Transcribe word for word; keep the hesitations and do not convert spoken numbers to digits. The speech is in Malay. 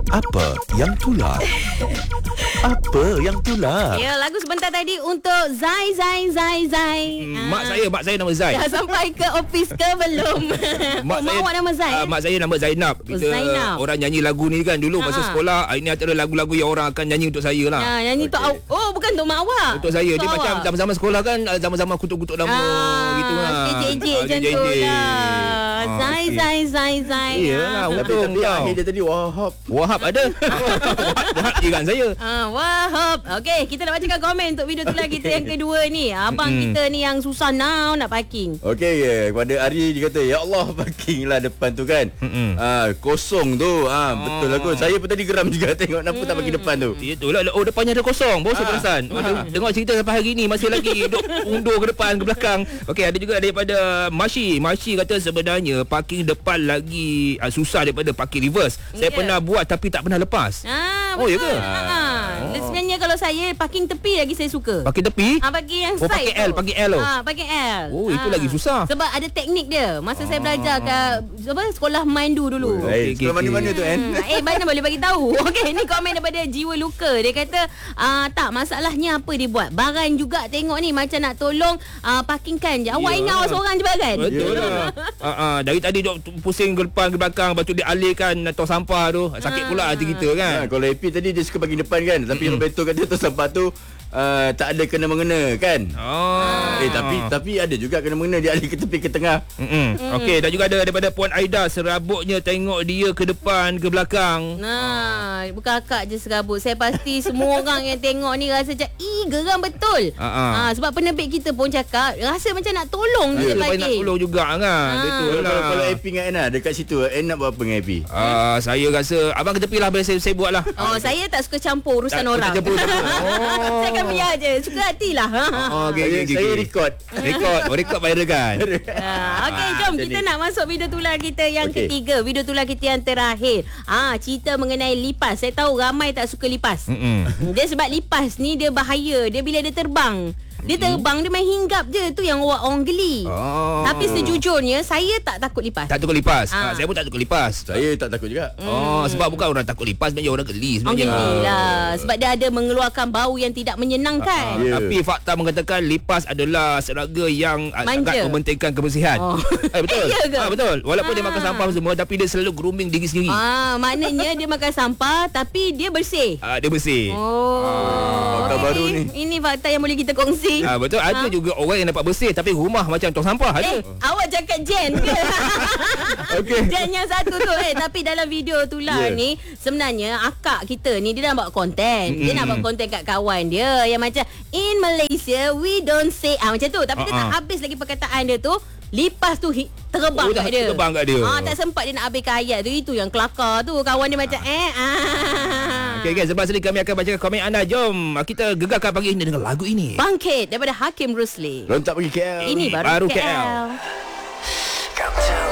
Apa yang tular? Apa yang tular? Ya, lagu sebentar tadi untuk Zai, Zai, Zai, Zai. Hmm, mak saya, mak saya nama Zai. Dah sampai ke office ke belum? Mak oh, saya awak nama Zai? Uh, mak saya nama Zainab. Kita oh, Zainab. orang nyanyi lagu ni kan dulu masa Ha. sekolah. Ini antara lagu-lagu yang orang akan nyanyi untuk saya lah. Ya, nyanyi untuk awak. Oh, bukan untuk mak awak. Untuk saya. Dia awak. macam zaman-zaman sekolah kan, zaman-zaman kutuk-kutuk nama ah, gitu lah. Ejek-ejek Ah, macam tu ejek-ejek. lah. Ah, Zai, okey. Zai, Zai, Zai. Iyalah, Ah. untung Tapi kau. akhir dia tadi Wahab. Wahab ada. Wahab jiran saya. Ah, Wahab. Okey, kita nak bacakan komen untuk video tular kita yang kedua ni. Abang Mm-mm. kita ni yang susah now nak parking. Okey, yeah. Kepada Ari dia kata, ya Allah, parking lah depan tu kan. Mm-mm. Ah, kosong tu. Ah, betul lah kot. Saya pun tadi geram juga tengok kenapa tak parking depan tu. Itulah. Oh, depannya ada kosong. Baru saya Ah. perasan. Ah. Tengok cerita sampai hari ni masih lagi duk undur ke depan ke belakang. Okey, ada juga daripada Mashi. Mashi kata sebenarnya parking depan lagi uh, susah daripada parking reverse. Saya Ya. pernah buat tapi tak pernah lepas. Ah, Oh, ya betul. ke? Ha. Oh. Sebenarnya kalau saya parking tepi lagi saya suka. Parking tepi? Ah, parking yang Oh, side parking tu. L, parking L tu. Ah, parking L. Oh, itu lagi susah. Sebab ada teknik dia. Masa saya belajar kat apa sekolah Maindu dulu. Oh, Okey, eh, sekolah okey, mana-mana tu kan? Hmm, eh mana boleh bagi tahu. Okey, ni komen daripada Jiwa Luka. Dia kata ah, tak masalahnya apa dia buat. Baran juga tengok ni macam nak tolong ah, parkingkan je. Awak Ya. ingat awak seorang je baran. Betul Ya. lah. uh, uh, dari tadi duk pusing ke depan ke belakang, lepas tu dia alihkan tong sampah tu. Sakit pula hati kita kan. Ha, kalau Happy tadi dia suka parking depan kan. Tapi Roberto kata tu sampah tu uh, tak ada kena-mengena kan. Oh. Eh tapi tapi ada juga kena-mengena, dia alih ke tepi ke tengah. Mm-mm. Okey, dan juga ada daripada Puan Aida, serabutnya tengok dia ke depan ke belakang. Nah, bukan akak je serabut. Saya pasti semua orang yang tengok ni rasa macam, "Ih, geram betul." Ha, ha. Ah, sebab penerbit kita pun cakap rasa macam nak tolong Dia je supaya nak parking. tolong juga kan. Ah. Betul Kalau, lah. kalau, kalau Happy dengan Anna dekat situ, Anna buat apa dengan Happy? Ah, saya rasa abang ke tepi lah, biar saya, saya buat lah. Oh, saya tak suka campur urusan Tak- orang. tak campur urusan orang. Oh. Saya akan biar je. Suka hatilah. Oh, okey, Saya, okey, okey, saya okey. record. Record, oh, record viral kan. Ah, Okey, jom macam kita ni. nak masuk video tular kita yang Okey. ketiga. Video tular kita yang terakhir. Ah, cerita mengenai lipas. Saya tahu ramai tak suka lipas. Mm-mm. Dia sebab lipas ni dia bahaya. Dia bila dia terbang, dia terbang dia main hinggap je, tu yang orang, orang geli. Oh. Tapi sejujurnya saya tak takut lipas. Tak takut lipas. Ah. Ah. Saya pun tak takut lipas. Saya tak takut juga. Oh, sebab bukan orang takut lipas, sebenarnya orang geli Orang sebenarnya. geli lah. Sebab dia ada mengeluarkan bau yang tidak menyenangkan. Ah, Ya. Tapi fakta mengatakan lipas adalah serangga yang ah, Manja. sangat mementingkan kebersihan. Oh. Eh, betul. Eh, ya ke? Ah, betul. Walaupun dia Ah. makan sampah semua, tapi dia selalu grooming diri sendiri. Ah, maknanya dia makan sampah tapi dia bersih. Ah, dia bersih. Oh. fakta Okey, baru ni. Ini fakta yang boleh kita kongsi. Ah, betul. Ada juga orang yang dapat bersih tapi rumah macam tong sampah ada. Eh, awak cakap Jen ke? Okey. Jen yang satu tu eh. Tapi dalam video tular Yeah. ni, sebenarnya akak kita ni dia nak buat konten. Dia Mm-mm. nak buat konten kat kawan dia yang macam, in Malaysia we don't say ah macam tu. Tapi dia Ah, tak ah. habis lagi perkataan dia tu. Lipas tu hi- terbang Oh, dah kat dia. terbang kat dia. Ah, tak sempat dia nak habiskan ayat tu. Itu yang kelakar tu. Kawan dia macam eh ah. Okey, guys, sebab sini kami akan bacakan komen anda. Jom kita gegarkan pagi ini dengan lagu ini. Bangkit daripada Hakim Rusli. Lontak pergi K L. Ini baru, Baru K L. K L. Countdown.